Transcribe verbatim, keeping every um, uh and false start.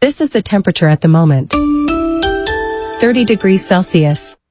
This is the temperature at the moment. thirty degrees Celsius.